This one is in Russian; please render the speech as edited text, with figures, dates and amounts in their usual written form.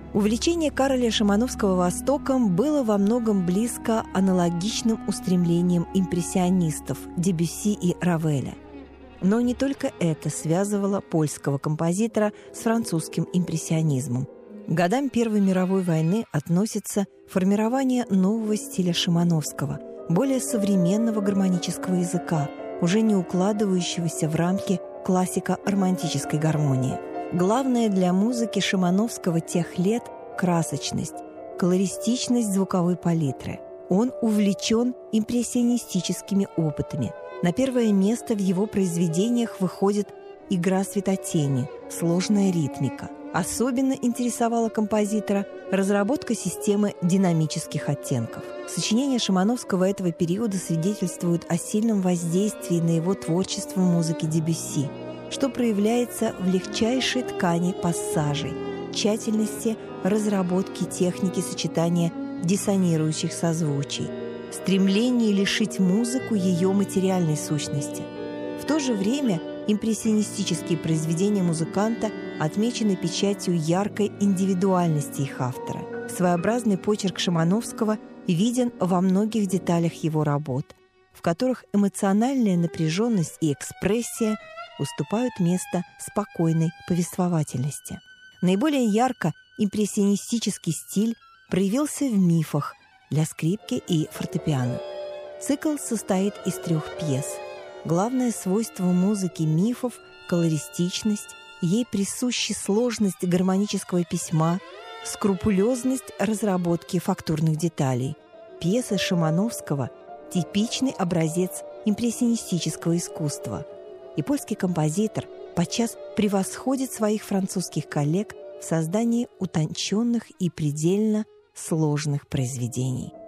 Увлечение Кароля Шимановского Востоком было во многом близко аналогичным устремлениям импрессионистов Дебюсси и Равеля. Но не только это связывало польского композитора с французским импрессионизмом. К годам Первой мировой войны относится формирование нового стиля Шимановского, более современного гармонического языка, уже не укладывающегося в рамки классика романтической гармонии. Главное для музыки Шимановского тех лет – красочность, колористичность звуковой палитры. Он увлечен импрессионистическими опытами. На первое место в его произведениях выходит игра светотени, сложная ритмика. Особенно интересовала композитора разработка системы динамических оттенков. Сочинения Шимановского этого периода свидетельствуют о сильном воздействии на его творчество музыки Дебюсси, что проявляется в легчайшей ткани пассажей, тщательности разработки техники сочетания диссонирующих созвучий, стремлении лишить музыку ее материальной сущности. В то же время импрессионистические произведения музыканта отмечены печатью яркой индивидуальности их автора. Своеобразный почерк Шимановского виден во многих деталях его работ, в которых эмоциональная напряженность и экспрессия уступают место спокойной повествовательности. Наиболее ярко импрессионистический стиль проявился в «Мифах» для скрипки и фортепиано. Цикл состоит из 3 пьес. Главное свойство музыки «Мифов» — колористичность, ей присуща сложность гармонического письма, скрупулезность разработки фактурных деталей. Пьесы Шимановского — типичный образец импрессионистического искусства. И польский композитор подчас превосходит своих французских коллег в создании утонченных и предельно сложных произведений.